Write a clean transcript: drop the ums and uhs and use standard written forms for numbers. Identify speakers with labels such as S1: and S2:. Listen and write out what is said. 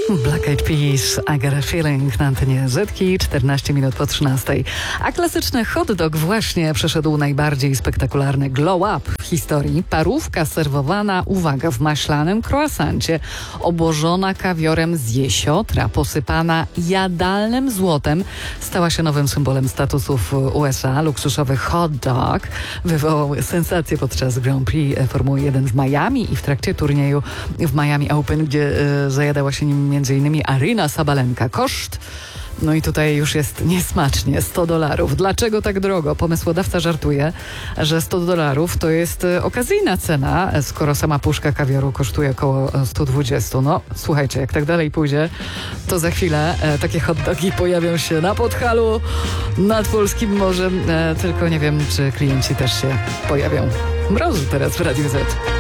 S1: Black Eyed Peas, I Got a Feeling na antenie Zetki, 14 minut po 13. A klasyczny hot dog właśnie przeszedł najbardziej spektakularny glow up w historii. Parówka serwowana, uwaga, w maślanym croissancie, obłożona kawiorem z jesiotra, posypana jadalnym złotem, stała się nowym symbolem statusu w USA. Luksusowy hot dog wywołał sensację podczas Grand Prix Formuły 1 w Miami i w trakcie turnieju w Miami Open, gdzie zajadała się nim m.in. Aryna Sabalenka. Koszt? No i tutaj już jest niesmacznie. $100. Dlaczego tak drogo? Pomysłodawca żartuje, że $100 to jest okazyjna cena, skoro sama puszka kawioru kosztuje około 120. No, słuchajcie, jak tak dalej pójdzie, to za chwilę takie hot dogi pojawią się na Podhalu, nad polskim morzem. Tylko nie wiem, czy klienci też się pojawią. Mrozu teraz w Radiu Z.